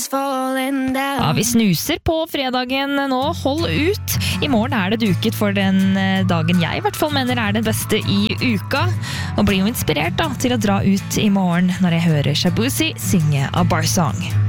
Ja, vi snuser på fredagen nå. Hold ut. I morgen det duket for den dagen jeg I hvert fall mener den beste I uka. Og blir jo inspirert da, til å dra ut I morgen når jeg hører Shabuzi synge A Bar Song.